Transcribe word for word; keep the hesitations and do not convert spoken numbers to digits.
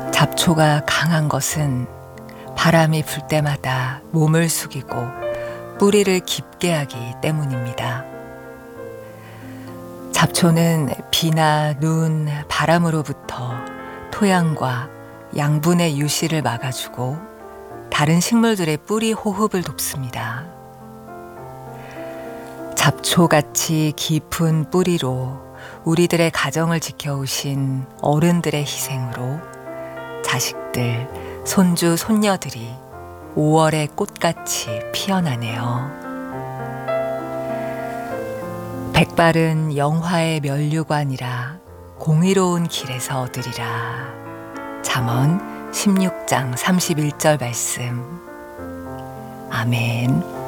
잡초가 강한 것은 바람이 불 때마다 몸을 숙이고 뿌리를 깊게 하기 때문입니다. 잡초는 비나 눈, 바람으로부터 토양과 양분의 유실을 막아주고 다른 식물들의 뿌리 호흡을 돕습니다. 잡초같이 깊은 뿌리로 우리들의 가정을 지켜오신 어른들의 희생으로 자식들, 손주, 손녀들이 오월의 꽃같이 피어나네요. 백발은 영화의 면류관이라 공의로운 길에서 얻으리라. 잠언 십육 장 삼십일 절 말씀. 아멘.